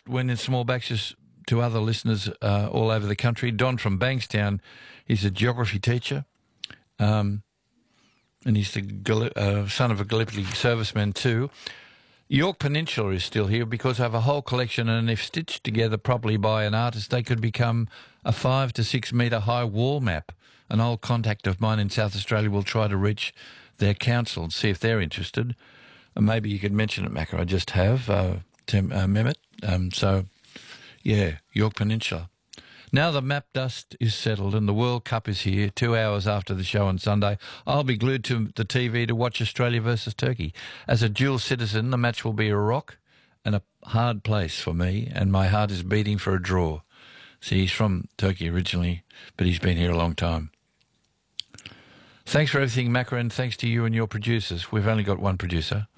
win in small batches to other listeners all over the country. Don from Bankstown is a geography teacher, and he's the son of a Gallipoli serviceman too. York Peninsula is still here because I have a whole collection, and if stitched together properly by an artist, they could become a 5 to 6 metre high wall map. An old contact of mine in South Australia will try to reach their council and see if they're interested. And maybe you could mention it, Macca. I just have, Mehmet. So, yeah, York Peninsula. Now the map dust is settled and the World Cup is here 2 hours after the show on Sunday. I'll be glued to the TV to watch Australia versus Turkey. As a dual citizen, the match will be a rock and a hard place for me, and my heart is beating for a draw. See, he's from Turkey originally, but he's been here a long time. Thanks for everything, Macca, and thanks to you and your producers. We've only got one producer.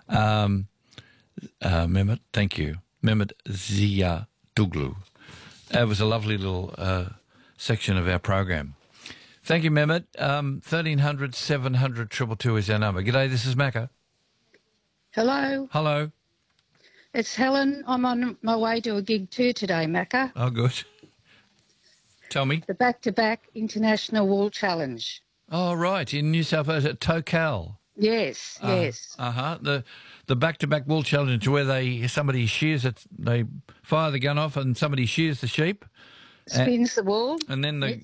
Mehmet, thank you. Mehmet Zia Duglu. It was a lovely little section of our program. Thank you, Mehmet. 1300 700 222 is our number. G'day, this is Macca. Hello. Hello. It's Helen. I'm on my way to a gig too today, Macca. Oh, good. Tell me. The back-to-back International Wool Challenge. Oh, right, in New South Wales at Tocal. Yes, yes. The back-to-back wool challenge where somebody shears it, they fire the gun off and somebody shears the sheep. Spins the wool. And then the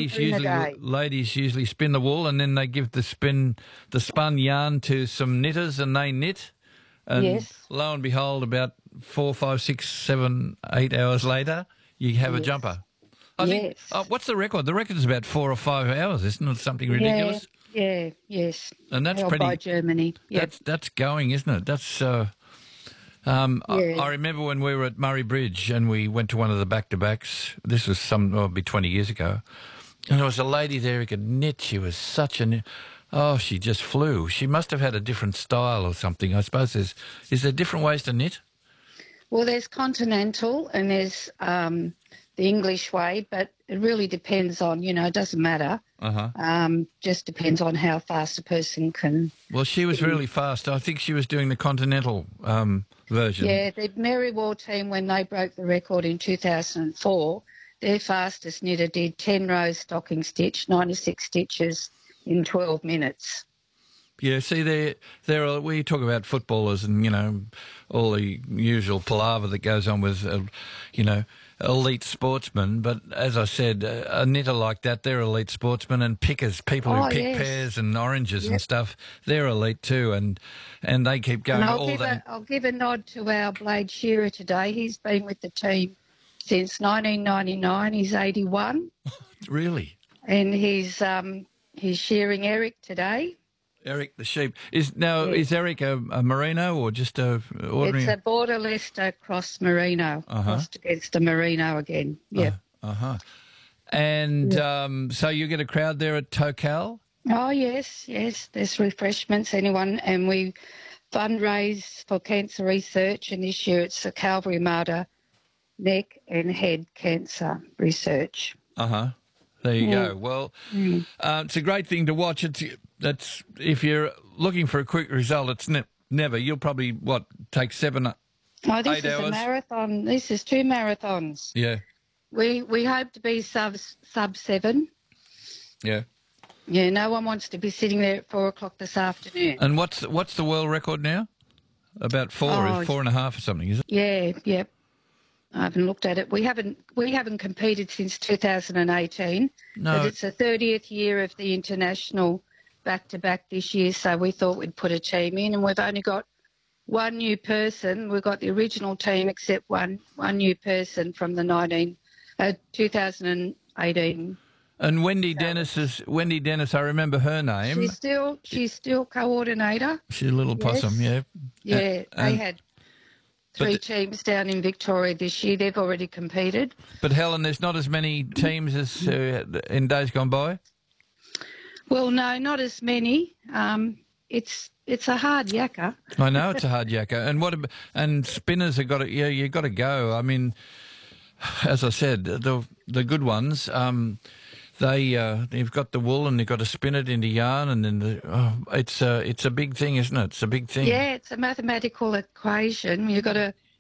ladies usually spin the wool, and then they give the spun yarn to some knitters and they knit. And yes. Lo and behold, about 4, 5, 6, 7, 8 hours later, you have a jumper. I think, what's the record? The record is about 4 or 5 hours, isn't it? Something ridiculous. Yeah, yes. And that's held by Germany. Yep. That's going, isn't it? That's. I remember when we were at Murray Bridge and we went to one of the back-to-backs. This was probably 20 years ago, and there was a lady there who could knit. She was such a. Oh, she just flew. She must have had a different style or something. I suppose is there different ways to knit? Well, there's continental and there's the English way, but it really depends on, it doesn't matter. Just depends on how fast a person can. Well, she was really fast. I think she was doing the continental version. Yeah, the Mary War team, when they broke the record in 2004, their fastest knitter did 10 rows stocking stitch, 96 stitches in 12 minutes. Yeah, see, we talk about footballers and, all the usual palaver that goes on with, elite sportsmen. But as I said, a knitter like that, they're elite sportsmen, and pickers, people who pick pears and oranges and stuff, they're elite too, and they keep going all day. I'll give a nod to our blade shearer today. He's been with the team since 1999. He's 81. Really? And he's shearing Eric today. Eric the sheep. Is Eric a merino or just a ordinary? It's a border Leicester cross merino. Crossed against a merino again. Yep. And so you get a crowd there at Tocal? Oh, yes. There's refreshments, and we fundraise for cancer research, and this year it's the Calvary Mater neck and head cancer research. There you go. Well, it's a great thing to watch. That's if you're looking for a quick result, it's never. You'll probably, take 7, 8 hours? This is a marathon. This is 2 marathons. Yeah. We hope to be sub 7. Yeah. Yeah, no one wants to be sitting there at 4 o'clock this afternoon. And what's the world record now? About 4, 4.5 or something, is it? Yeah, yep. I haven't looked at it. We haven't competed since 2018. No. But it's the 30th year of the international back-to-back this year, so we thought we'd put a team in, and we've only got one new person. We've got the original team except one new person from the 2018. And Wendy Dennis, I remember her name. She's still coordinator. She's a little possum, yeah. Yeah, they had 3 teams down in Victoria this year. They've already competed. But Helen, there's not as many teams as in days gone by? Well, no, not as many. It's a hard yakka. I know it's a hard yakka. And spinners have got to, you've got to go. I mean, as I said, the good ones, they've got the wool and they've got to spin it into yarn, and then it's a big thing, isn't it? It's a big thing. Yeah, it's a mathematical equation. You've got to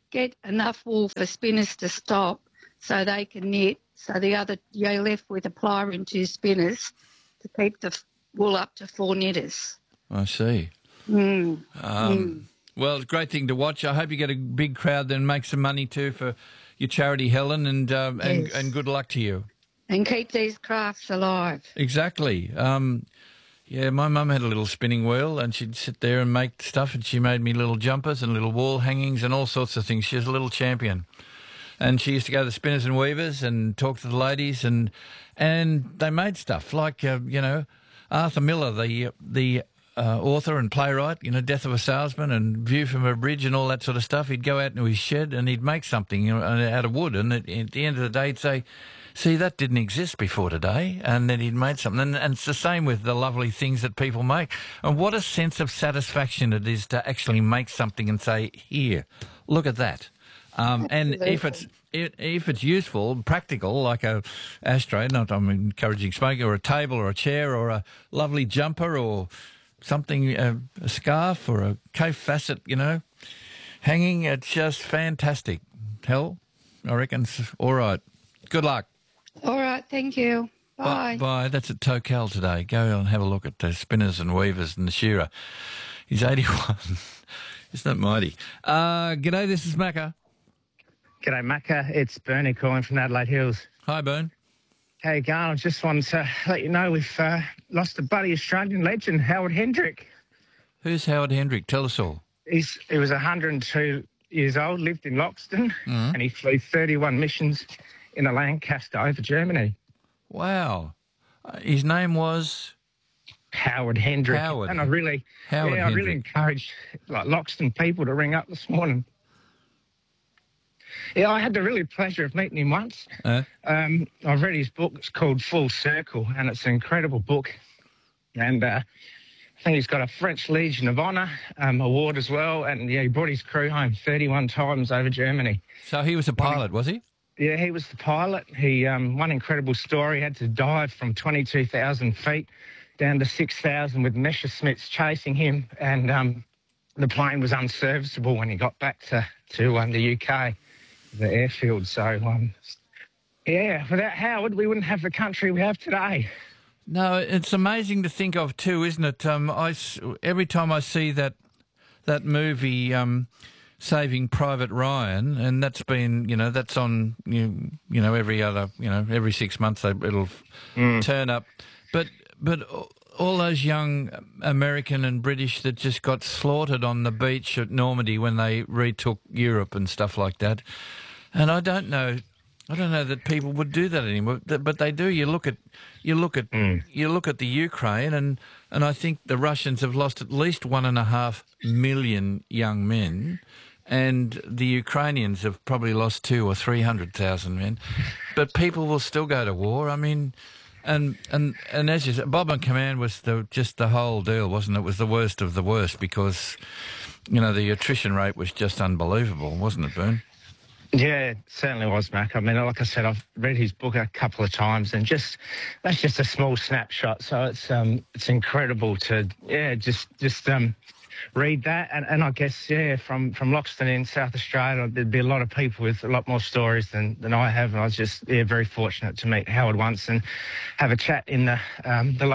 get enough wool for spinners to stop so they can knit. So you're left with a plier and 2 spinners to keep the wool up to 4 knitters. I see. Well, it's a great thing to watch. I hope you get a big crowd then, make some money too for your charity, Helen, and Yes. and good luck to you. And keep these crafts alive. Exactly. Yeah, my mum had a little spinning wheel and she'd sit there and make stuff, and she made me little jumpers and little wall hangings and all sorts of things. She was a little champion. And she used to go to the Spinners and Weavers and talk to the ladies, and they made stuff like, Arthur Miller, the author and playwright, Death of a Salesman and View from a Bridge and all that sort of stuff. He'd go out into his shed and he'd make something out of wood, and at the end of the day he'd say, see, that didn't exist before today, and then he'd made something. And it's the same with the lovely things that people make. And what a sense of satisfaction it is to actually make something and say, here, look at that. And if it's useful, practical, like a ashtray, not I'm encouraging smoking, or a table or a chair or a lovely jumper or something, a scarf or a Cape facet, hanging, it's just fantastic. Hell, I reckon it's all right. Good luck. All right, thank you. Bye. Bye. That's at Tocal today. Go and have a look at the Spinners and Weavers and the Shearer. He's 81. Isn't that mighty? G'day, this is Macca. G'day, Macca. It's Bernie calling from Adelaide Hills. Hi, Bern. How you going? I just wanted to let you know we've lost a buddy Australian legend, Howard Hendrick. Who's Howard Hendrick? Tell us all. He was 102 years old, lived in Loxton, and he flew 31 missions in a Lancaster over Germany. Wow. His name was? Howard Hendrick. Howard. And I really encourage Loxton people to ring up this morning. Yeah, I had the really pleasure of meeting him once. I've read his book. It's called Full Circle, and it's an incredible book. And I think he's got a French Legion of Honour award as well. And, yeah, he brought his crew home 31 times over Germany. So he was a pilot, was he? Yeah, he was the pilot. He, one incredible story, had to dive from 22,000 feet down to 6,000 with Messerschmitts chasing him. And the plane was unserviceable when he got back to the UK. The airfield. So, without Howard, we wouldn't have the country we have today. No, it's amazing to think of too, isn't it? Every time I see that movie, Saving Private Ryan, and that's been, that's on, every 6 months it'll turn up. But all those young American and British that just got slaughtered on the beach at Normandy when they retook Europe and stuff like that. And I don't know that people would do that anymore, but they do. You look at the Ukraine, and I think the Russians have lost at least 1.5 million young men, and the Ukrainians have probably lost 200,000 or 300,000 men. But people will still go to war. I mean. And as you said, Bob and Command was just the whole deal, wasn't it? It was the worst of the worst because, the attrition rate was just unbelievable, wasn't it, Bern? Yeah, it certainly was, Mac. I mean, like I said, I've read his book a couple of times, and that's just a small snapshot. So it's incredible to read that, and I guess from Loxton in South Australia, there'd be a lot of people with a lot more stories than I have, and I was just very fortunate to meet Howard once and have a chat in the